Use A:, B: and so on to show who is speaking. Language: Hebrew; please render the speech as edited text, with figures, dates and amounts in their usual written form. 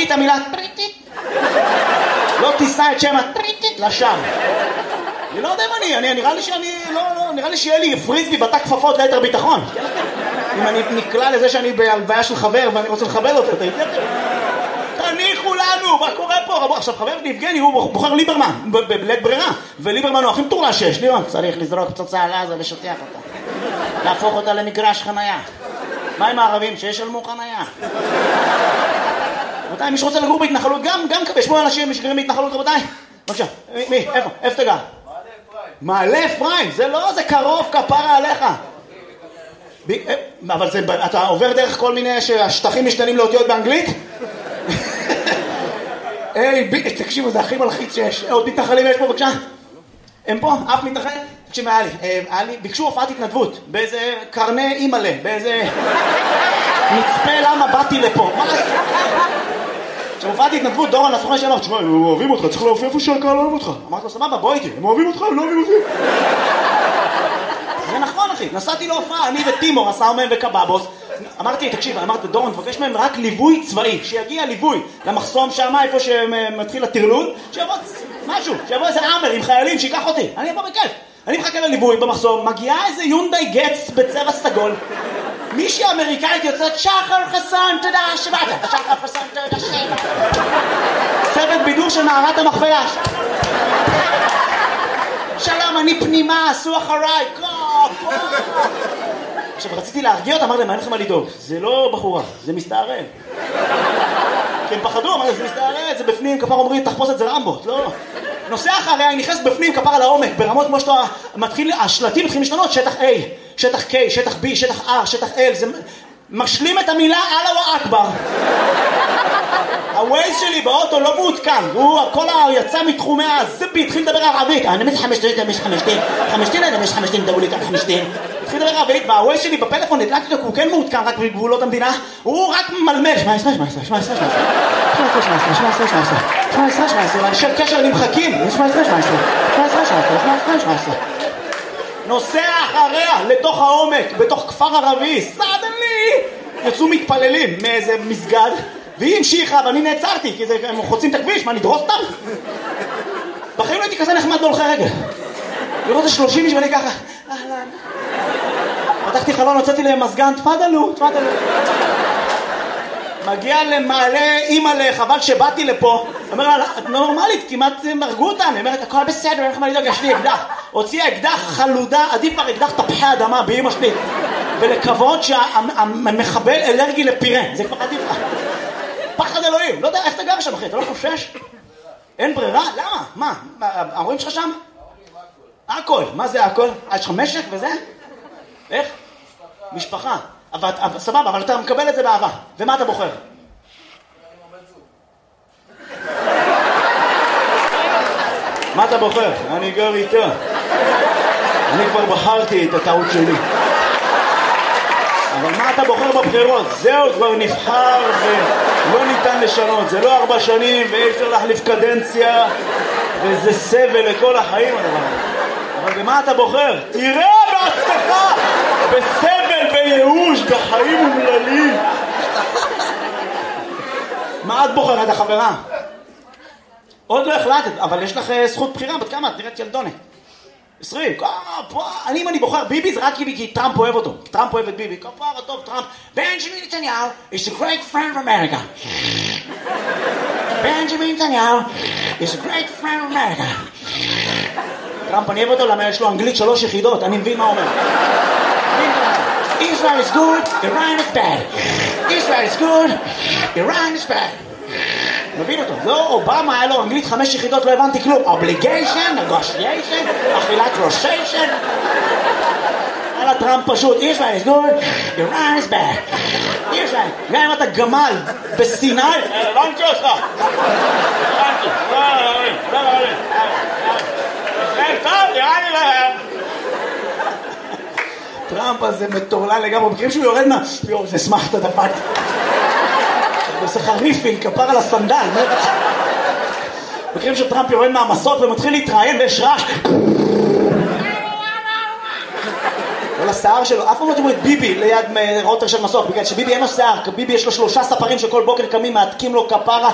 A: את המילה טריטית. לא תישא את שם הטריטית לשם. אני לא יודע אם נראה לי שיהיה לי פריסבי בתא כפפות ליתר ביטחון. אם אני נקלע לזה שאני בהלוויה של חבר ואני רוצה לכבד אותו, תניחו לנו, מה קורה פה? עכשיו חבר יבגני הוא בוחר ליברמן, בלית ברירה, וליברמן הוא הכי מטורלל שיש. ליברמן צריך לזרוק פצצה על עזה ושטיח אותה, להפוך אותה למגרש חנייה. מה עם הערבים? שישלמו חנייה. רבותיי, מי שרוצה לגור בהתנחלות, גם יש פה אנשים שגרים בהתנחלות, רבותיי. בבקשה, מי? איפה תגע? מעלה אפרים, זה קרוב, כפרה עליך. אבל אתה עובר דרך כל מיני שהשטחים משתנים לאותיות באנגלית? תקשיבו, זה הכי מלחיץ שיש. עוד מתנחלים יש פה, בבקשה? הם פה? אף מתנחל? תקשיב, היה לי, ביקשו הופעת התנדבות, באיזה קרני אימאלה, באיזה מצפה למה באתי לפה. כשהופעת התנדבות, דורון, הסוכן שאמר, תשמע, הם אוהבים אותך, צריך להופיע איפה שהקהל אוהב אותך. אמרתי לו, סבבה, בוא איתי, הם אוהבים אותך, הם לא אוהבים אותי. זה נכון, אחי, נסעתי להופעה, אני וטימור, הסאומן וקבאבוס. אמרתי, תקשיב, אמרתי, דורון, תבקש מהם רק ליווי צבאי, שיגיע ליווי למחסום שם, איפה שמתחיל הטרלול, שיבוא משהו, שיבוא איזה אמר עם חיילים, שיקח אותי, אני אבוא בכיף. אני מחכה לליווי במחסום, מגיעה איזה יונדאי גץ בצבע סגול, מישהי אמריקאית יוצאת, שחר חסון, תודה שבאת, שחר חסון, תודה שבאת. צוות בידור של מערת המכפלה. שלום, אני פנימה, עשו אחריי, עכשיו רציתי להרגיע אותה, אמר להם, אין לכם מה לדאוג, זה לא בחורה, זה מסתערל. כי הם פחדו, אמרו, זה מסתערל, זה בפנים, כפר אומרים, תחפוש את זה רמבות, לא. נוסע אחריה, היא נכנסת בפנים, כפר על העומק, ברמות כמו שאתה מתחיל, השלטים מתחילים להשתנות, שטח A, שטח K, שטח B, שטח R, שטח L, זה משלים את המילה אללה אכבר. הווייז שלי באוטו לא מעודכן, הוא הכל יצא מתחומי הזבי, התחיל לדבר ערבית, אני מש חמשתין, דברו לי כאן חמשתין, התחיל לדבר ערבית, והווייז שלי בפלאפון נדלקתי אותו, הוא כן מעודכן רק בגבולות המדינה, הוא רק מלמש, של קשר נמחקים, נוסע אחריה לתוך העומק, בתוך כפר ערבי, סדנלי, יצאו מתפללים מאיזה מסגד, והיא המשיכה ואני נעצרתי, כי הם חוצים את הכביש, מה, נדרוס אותם? בחיים לא הייתי כזה נחמד בהולכי רגל. לראות את 30 איש ואני ככה, אהלן. פתחתי חלון, הוצאתי להם מזגן, תפדלו. מגיע למעלה, אימא'לה, חבל שבאתי לפה. אומר לה, את לא נורמלית, כמעט מרגו אותם. היא אומרת, הכל בסדר, אין לך מה לדאוג, יש לי אקדח. הוציאה אקדח חלודה, עדיף כבר אקדח תפוחי אדמה באמא שלי. ולקוות שהמחבל אלרגי לפירה, זה כבר עדיף לך. פחד אלוהים, לא יודע איך אתה גר שם אחי, אתה לא חושש? אין ברירה? למה? מה? ההורים שלך שם? הכל, מה זה הכל? יש לך משק וזה? איך? משפחה. סבבה, אבל אתה מקבל את זה באהבה. ומה אתה בוחר? מה אתה בוחר? אני גר איתה. אני כבר בחרתי את הטעות שלי. אבל מה אתה בוחר בבחירות? זהו, כבר נבחר ולא ניתן לשנות. זה לא 4 שנים ואי אפשר להחליף קדנציה וזה סבל לכל החיים הדבר. אבל במה אתה בוחר? תראה בעצמך! בסבל, בייאוש, בחיים אומללים. מה את בוחרת, החברה? עוד לא החלטת, אבל יש לך זכות בחירה. בת כמה? את נראית ילדונת. 20, אם אני בוחר ביבי זה רק כי טראמפ אוהב אותו. טראמפ אוהב את ביבי. כפרה טוב טראמפ. בנג'מין נתניהו is a great friend of America. בנג'מין נתניהו is a great friend of America. טראמפ אני אוהב אותו למה יש לו אנגלית 3 יחידות. אני מבין מה הוא אומר. Israel is good, Iran is bad. Israel is good, Iran is bad. מבין אותו. לא, אובמה היה לו אנגלית 5 יחידות, לא הבנתי כלום. Obligation, negotiation, אכילת רושיישן. על הטראמפ פשוט. Israel is good, Iran is bad. Israel, גם אם אתה גמל בסיני, הבנתי אותך. הבנתי. לא, ישראל טוב, נראה לי להם. טראמפ הזה מטורלל לגמרי. מכירים שהוא יורד מה? יואו, זה שמח את הדפת. עושה לך ריפינג, כפר על הסנדל. מכירים שטראמפ יורד מהמסוק ומתחיל להתראיין ויש רעש. כל השיער שלו, אף פעם לא תראו את ביבי ליד רוטר של מסוק, בגלל שביבי אין לו שיער, ביבי יש לו 3 ספרים שכל בוקר קמים, מעתקים לו כפרה,